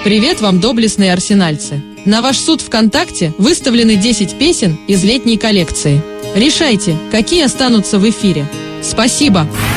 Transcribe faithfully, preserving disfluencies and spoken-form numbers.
Привет вам, доблестные арсенальцы! На ваш суд ВКонтакте выставлены десять песен из летней коллекции. Решайте, какие останутся в эфире. Спасибо!